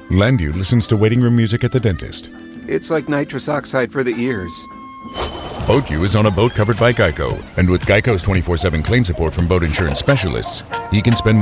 Landu listens to waiting room music at the dentist. It's like nitrous oxide for the ears. BoatU is on a boat covered by Geico. And with Geico's 24/7 claim support from boat insurance specialists, he can spend